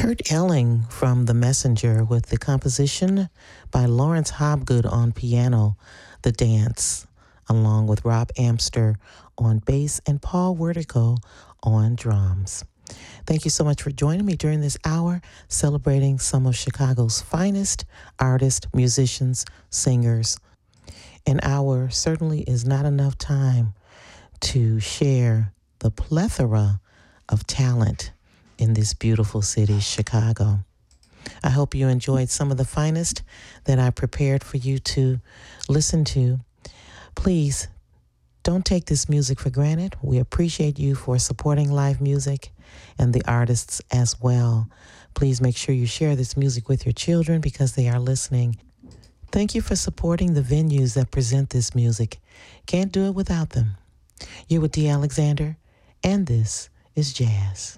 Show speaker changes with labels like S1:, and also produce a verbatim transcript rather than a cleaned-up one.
S1: Kurt Elling from The Messenger with the composition by Lawrence Hobgood on piano, The Dance, along with Rob Amster on bass and Paul Wertico on drums. Thank you so much for joining me during this hour, celebrating some of Chicago's finest artists, musicians, singers. An hour certainly is not enough time to share the plethora of talent in this beautiful city, Chicago. I hope you enjoyed some of the finest that I prepared for you to listen to. Please don't take this music for granted. We appreciate you for supporting live music and the artists as well. Please make sure you share this music with your children because they are listening. Thank you for supporting the venues that present this music. Can't do it without them. You're with Dee Alexander, and this is Jazz.